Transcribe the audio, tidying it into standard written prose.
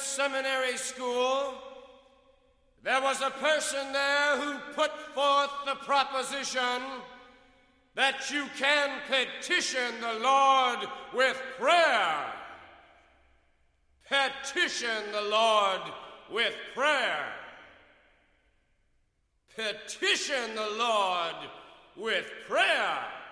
Seminary School, there was a person there who put forth the proposition that you can petition the Lord with prayer. Petition the Lord with prayer. Petition the Lord with prayer.